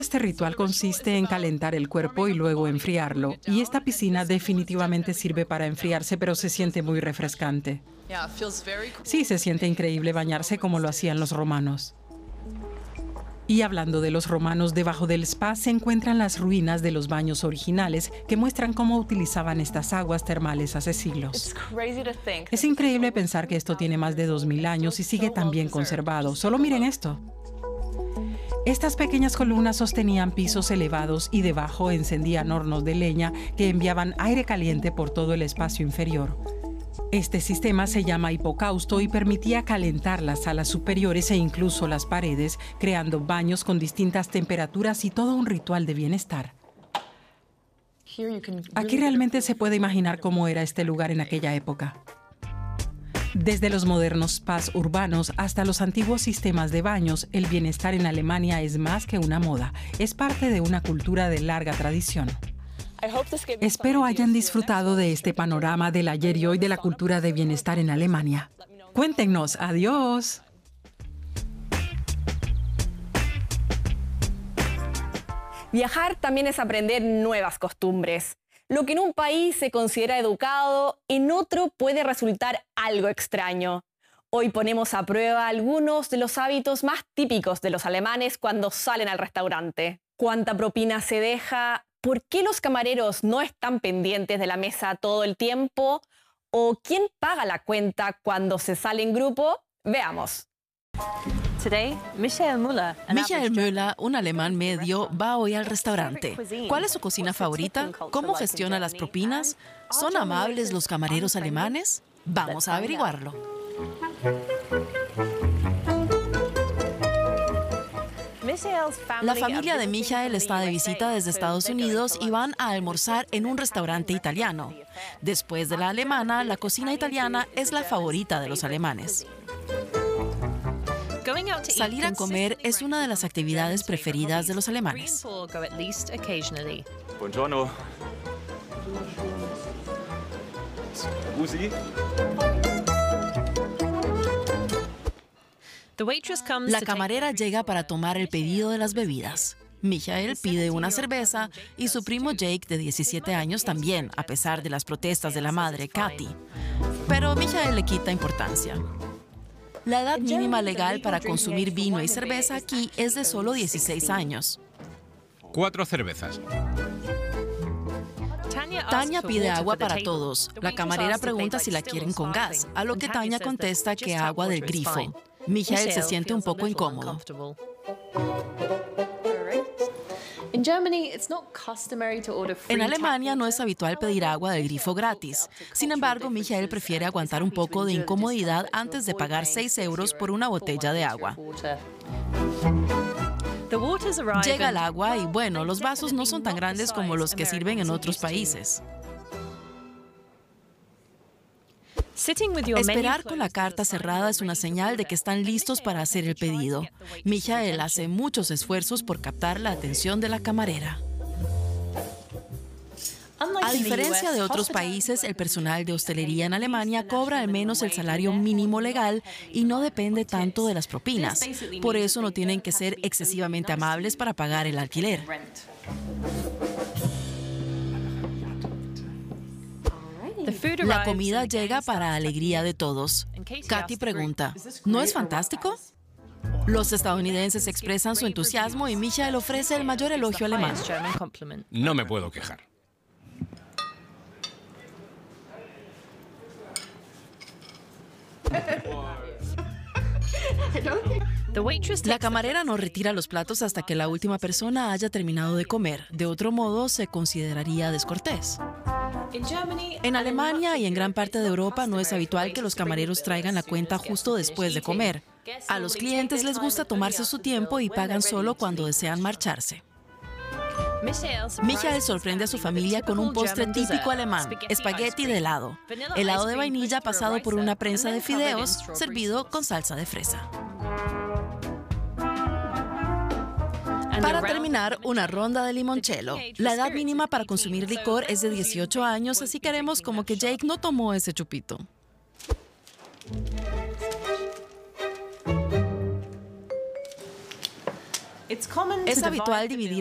Este ritual consiste en calentar el cuerpo y luego enfriarlo. Y esta piscina definitivamente sirve para enfriarse, pero se siente muy refrescante. Sí, se siente increíble bañarse como lo hacían los romanos. Y hablando de los romanos, debajo del spa se encuentran las ruinas de los baños originales que muestran cómo utilizaban estas aguas termales hace siglos. Es increíble pensar que esto tiene más de 2000 años y sigue tan bien conservado. Solo miren esto. Estas pequeñas columnas sostenían pisos elevados y debajo encendían hornos de leña que enviaban aire caliente por todo el espacio inferior. Este sistema se llama hipocausto y permitía calentar las salas superiores e incluso las paredes, creando baños con distintas temperaturas y todo un ritual de bienestar. Aquí realmente se puede imaginar cómo era este lugar en aquella época. Desde los modernos spas urbanos hasta los antiguos sistemas de baños, el bienestar en Alemania es más que una moda, es parte de una cultura de larga tradición. Espero hayan disfrutado de este panorama del ayer y hoy de la cultura de bienestar en Alemania. Cuéntenos, adiós. Viajar también es aprender nuevas costumbres. Lo que en un país se considera educado, en otro puede resultar algo extraño. Hoy ponemos a prueba algunos de los hábitos más típicos de los alemanes cuando salen al restaurante. ¿Cuánta propina se deja? ¿Por qué los camareros no están pendientes de la mesa todo el tiempo? ¿O quién paga la cuenta cuando se sale en grupo? Veamos. Michael Müller, un alemán medio, va hoy al restaurante. ¿Cuál es su cocina favorita? ¿Cómo gestiona las propinas? ¿Son amables los camareros alemanes? Vamos a averiguarlo. La familia de Michael está de visita desde Estados Unidos y van a almorzar en un restaurante italiano. Después de la alemana, la cocina italiana es la favorita de los alemanes. Salir a comer es una de las actividades preferidas de los alemanes. Buongiorno. Scusi. La camarera llega para tomar el pedido de las bebidas. Michael pide una cerveza y su primo Jake, de 17 años, también, a pesar de las protestas de la madre, Katy. Pero Michael le quita importancia. La edad mínima legal para consumir vino y cerveza aquí es de solo 16 años. 4 cervezas. Tania pide agua para todos. La camarera pregunta si la quieren con gas, a lo que Tania contesta que agua del grifo. Michael se siente un poco incómodo. En Alemania no es habitual pedir agua del grifo gratis. Sin embargo, Michael prefiere aguantar un poco de incomodidad antes de pagar 6 euros por una botella de agua. Llega el agua y bueno, los vasos no son tan grandes como los que sirven en otros países. Esperar con la carta cerrada es una señal de que están listos para hacer el pedido. Michael hace muchos esfuerzos por captar la atención de la camarera. A diferencia de otros países, el personal de hostelería en Alemania cobra al menos el salario mínimo legal y no depende tanto de las propinas. Por eso no tienen que ser excesivamente amables para pagar el alquiler. La comida llega para alegría de todos. Katy pregunta, ¿no es fantástico? Los estadounidenses expresan su entusiasmo y Michael ofrece el mayor elogio alemán. No me puedo quejar. La camarera no retira los platos hasta que la última persona haya terminado de comer. De otro modo, se consideraría descortés. En Alemania y en gran parte de Europa no es habitual que los camareros traigan la cuenta justo después de comer. A los clientes les gusta tomarse su tiempo y pagan solo cuando desean marcharse. Michael sorprende a su familia con un postre típico alemán, espagueti de helado. Helado de vainilla pasado por una prensa de fideos, servido con salsa de fresa. Para terminar, una ronda de limoncello. La edad mínima para consumir licor es de 18 años, así que haremos como que Jake no tomó ese chupito. Es habitual dividir